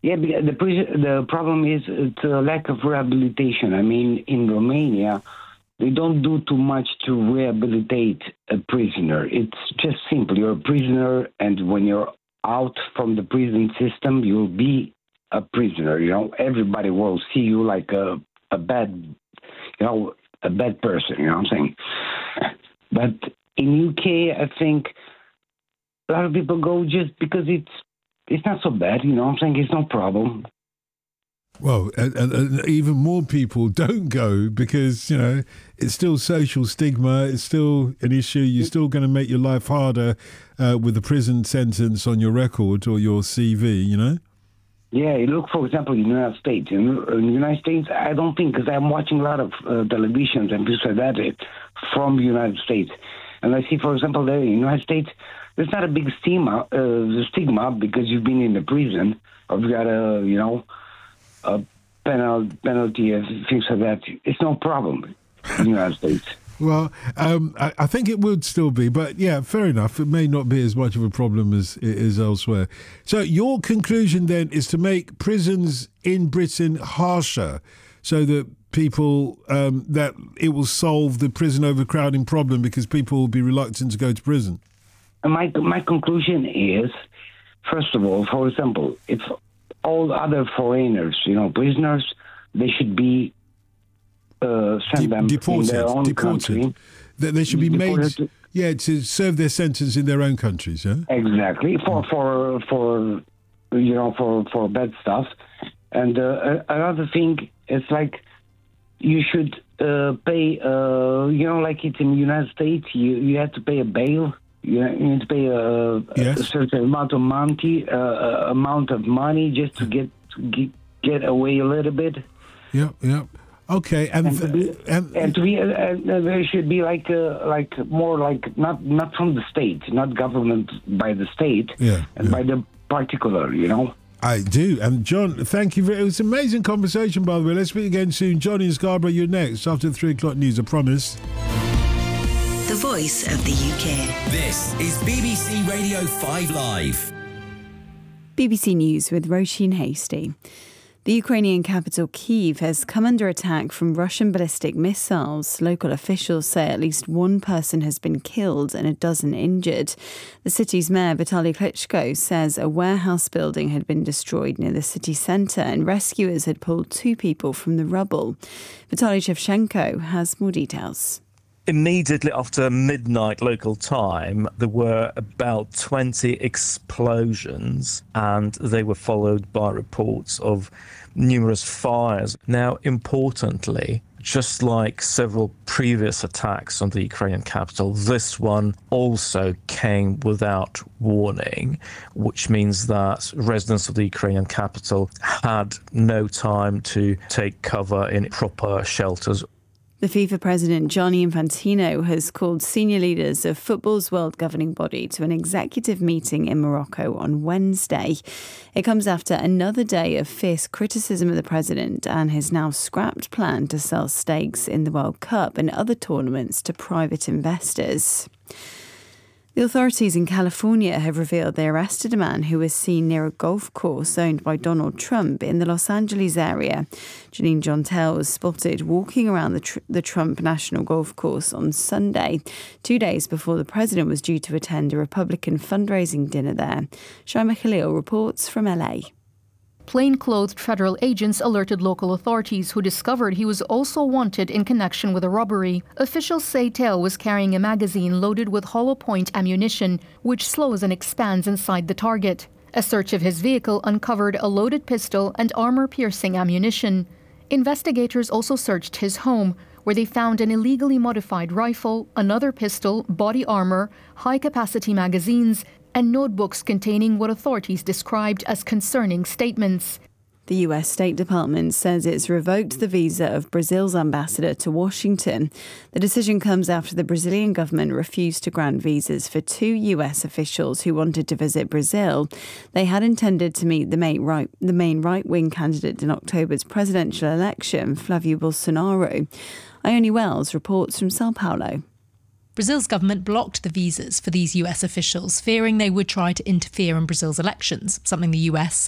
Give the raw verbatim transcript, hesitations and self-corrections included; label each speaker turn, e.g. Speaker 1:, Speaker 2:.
Speaker 1: Yeah, because the prison, the problem is it's a lack of rehabilitation. I mean, in Romania, they don't do too much to rehabilitate a prisoner. It's just simple. You're a prisoner, and when you're out from the prison system, you'll be a prisoner. You know, everybody will see you like a a bad, you know, a bad person. You know what I'm saying? But in U K, I think a lot of people go just because it's it's not so bad. You know what I'm saying? It's no problem.
Speaker 2: Well, and, and, and even more people don't go because, you know, it's still social stigma. It's still an issue. You're still going to make your life harder uh, with a prison sentence on your record or your C V, you know?
Speaker 1: Yeah, look, for example, in the United States. In, in the United States, I don't think, because I'm watching a lot of uh, televisions and things like that it, from the United States. And I see, for example, there in the United States, there's not a big stigma, uh, stigma because you've been in the prison or you got a, you know, a penal, penalty and things like that. It's no problem in the United States.
Speaker 2: Well, um, I, I think it would still be, but yeah, fair enough. It may not be as much of a problem as it is elsewhere. So your conclusion then is to make prisons in Britain harsher so that people, um, that it will solve the prison overcrowding problem because people will be reluctant to go to prison.
Speaker 1: My, my conclusion is, first of all, for example, if all other foreigners, you know, prisoners, they should be uh, sent
Speaker 2: De-
Speaker 1: them
Speaker 2: deported,
Speaker 1: in their own
Speaker 2: deported.
Speaker 1: country.
Speaker 2: They, they should be
Speaker 1: Deported
Speaker 2: made,
Speaker 1: to-
Speaker 2: yeah, to serve their sentence in their own countries. Yeah,
Speaker 1: Exactly for for for you know for for bad stuff. And uh, another thing is like you should uh, pay. Uh, you know, like it's in the United States, you you have to pay a bail. You need to pay a,
Speaker 2: Yes.
Speaker 1: a certain amount of money, uh, amount of money just to get to get, get away a little bit.
Speaker 2: yeah, yeah. Okay, and
Speaker 1: And to be,
Speaker 2: and,
Speaker 1: and to be, uh, uh, there should be like, uh, like more like not not from the state, not government by the state,
Speaker 2: Yeah,
Speaker 1: and
Speaker 2: yeah.
Speaker 1: by the particular, you know.
Speaker 2: I do. And John, thank you. Very, it was an amazing conversation, by the way. Let's speak again soon. John in Scarborough, you're next after the three o'clock news. I promise.
Speaker 3: The voice of the U K.
Speaker 4: This is B B C Radio five Live.
Speaker 5: B B C News with Roisin Hasty. The Ukrainian capital Kyiv has come under attack from Russian ballistic missiles. Local officials say at least one person has been killed and a dozen injured. The city's mayor, Vitaly Klitschko, says a warehouse building had been destroyed near the city centre and rescuers had pulled two people from the rubble. Vitaly Shevchenko has more details.
Speaker 6: Immediately after midnight local time, there were about twenty explosions and they were followed by reports of numerous fires. Now, importantly, just like several previous attacks on the Ukrainian capital, this one also came without warning, which means that residents of the Ukrainian capital had no time to take cover in proper shelters.
Speaker 5: The FIFA president, Gianni Infantino, has called senior leaders of football's world governing body to an executive meeting in Morocco on Wednesday. It comes after another day of fierce criticism of the president and his now scrapped plan to sell stakes in the World Cup and other tournaments to private investors. The authorities in California have revealed they arrested a man who was seen near a golf course owned by Donald Trump in the Los Angeles area. Janine Jontel was spotted walking around the, tr- the Trump National Golf Course on Sunday, two days before the president was due to attend a Republican fundraising dinner there. Shaima Khalil reports from L A.
Speaker 7: Plainclothed federal agents alerted local authorities who discovered he was also wanted in connection with a robbery. Officials say Teo was carrying a magazine loaded with hollow point ammunition, which slows and expands inside the target. A search of his vehicle uncovered a loaded pistol and armor-piercing ammunition. Investigators also searched his home, where they found an illegally modified rifle, another pistol, body armor, high-capacity magazines, and notebooks containing what authorities described as concerning statements.
Speaker 5: The U S State Department says it's revoked the visa of Brazil's ambassador to Washington. The decision comes after the Brazilian government refused to grant visas for two U S officials who wanted to visit Brazil. They had intended to meet the main, right, the main right-wing candidate in October's presidential election, Flavio Bolsonaro. Ione Wells reports from Sao Paulo.
Speaker 8: Brazil's government blocked the visas for these U S officials, fearing they would try to interfere in Brazil's elections, something the U S